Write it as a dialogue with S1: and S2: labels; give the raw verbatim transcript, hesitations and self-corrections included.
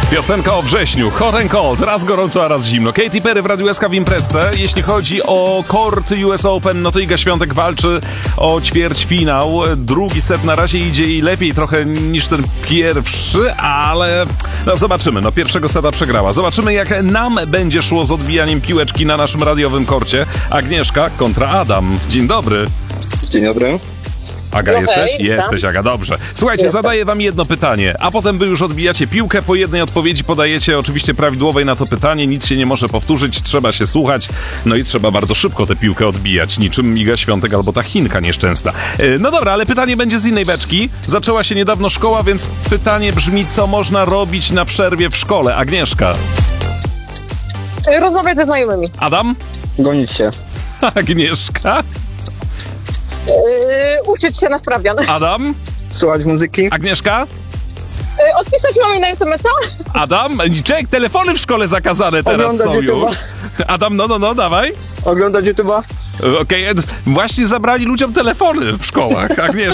S1: Piosenka o wrześniu. Hot and cold. Raz gorąco, a raz zimno. Katy Perry w Radiu S K w imprezce. Jeśli chodzi o kort U S Open, no to Iga Świątek walczy o ćwierćfinał. Drugi set na razie idzie jej lepiej trochę niż ten pierwszy, ale no zobaczymy. No pierwszego seta przegrała. Zobaczymy, jak nam będzie szło z odbijaniem piłeczki na naszym radiowym korcie. Agnieszka kontra Adam. Dzień dobry.
S2: Dzień dobry.
S1: Aga,
S3: Okay,
S1: jesteś?
S3: tam.
S1: Jesteś, Aga, dobrze. Słuchajcie,
S3: Jestem.
S1: zadaję wam jedno pytanie, a potem wy już odbijacie piłkę. Po jednej odpowiedzi podajecie oczywiście prawidłowej na to pytanie. Nic się nie może powtórzyć, trzeba się słuchać. No i trzeba bardzo szybko tę piłkę odbijać, niczym Iga Świątek albo ta Chinka nieszczęsna. E, No dobra, ale pytanie będzie z innej beczki. Zaczęła się niedawno szkoła, więc pytanie brzmi, co można robić na przerwie w szkole? Agnieszka.
S3: Rozmawiać ze znajomymi.
S1: Adam?
S2: Gonić się.
S1: Agnieszka?
S3: Yy, uczyć się na sprawdzian.
S1: Adam?
S2: Słuchać muzyki.
S1: Agnieszka?
S3: Yy, odpisać mamie na es em es a?
S1: Adam? Czek, telefony w szkole zakazane teraz
S2: Oglądać
S1: są
S2: YouTube'a.
S1: już. Adam, no, no, no, dawaj.
S2: Oglądać YouTube'a.
S1: Okej, okay. Właśnie zabrali ludziom telefony w szkołach. Agnieszka.